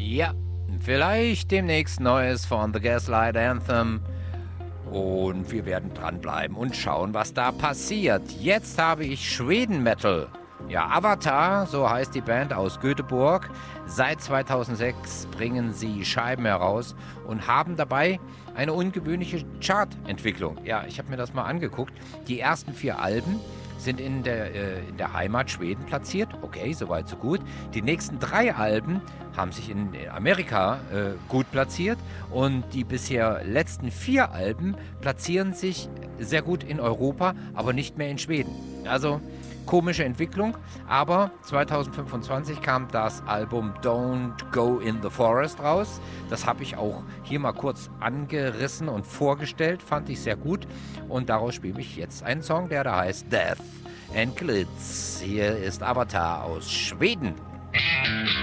Ja, vielleicht demnächst Neues von The Gaslight Anthem. Und wir werden dranbleiben und schauen, was da passiert. Jetzt habe ich Schweden-Metal. Ja, Avatar, so heißt die Band aus Göteborg. Seit 2006 bringen sie Scheiben heraus und haben dabei eine ungewöhnliche Chartentwicklung. Ja, ich habe mir das mal angeguckt. Die ersten 4 Alben sind in der Heimat Schweden platziert. Okay, soweit so gut. Die nächsten 3 Alben haben sich in Amerika gut platziert und die bisher letzten 4 Alben platzieren sich sehr gut in Europa, aber nicht mehr in Schweden. Also komische Entwicklung, aber 2025 kam das Album Don't Go in the Forest raus. Das habe ich auch hier mal kurz angerissen und vorgestellt, fand ich sehr gut. Und daraus spiele ich jetzt einen Song, der da heißt Death and Glitz. Hier ist Avatar aus Schweden.